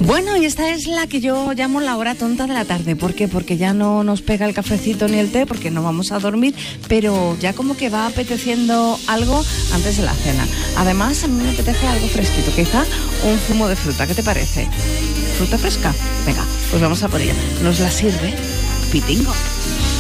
Bueno, y esta es la que yo llamo la hora tonta de la tarde. ¿Por qué? Porque ya no nos pega el cafecito ni el té, porque no vamos a dormir, pero ya como que va apeteciendo algo antes de la cena. Además, a mí me apetece algo fresquito, quizá un zumo de fruta. ¿Qué te parece? ¿Fruta fresca? Venga, pues vamos a por ella. Nos la sirve Pitingo.